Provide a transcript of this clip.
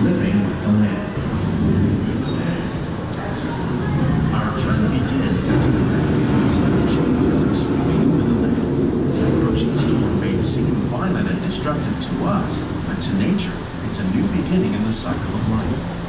living with the land. Our journey begins as the rapid sudden changes are sweeping over the land. The approaching storm may seem violent and destructive to us, but to nature, it's a new beginning in the cycle of life.